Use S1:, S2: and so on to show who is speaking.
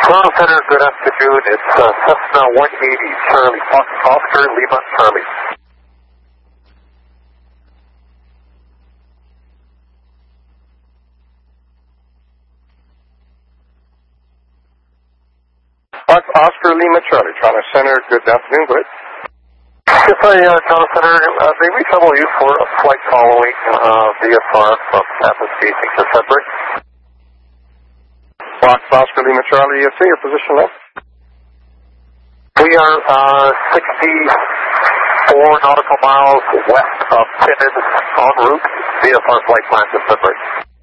S1: Toronto Center, good afternoon. It's Cessna 180, Charlie, Oscar Lima, Charlie.
S2: Oscar Lima, Charlie, Toronto Center, good afternoon, go ahead.
S1: Yes, Toronto Center, may we trouble you for a flight following VFR from Tampa Station to Sudbury?
S2: Oscar Lima, Charlie, say your position left.
S1: We are 64 nautical miles west of Timmins en route, VFR flight plan to Sudbury.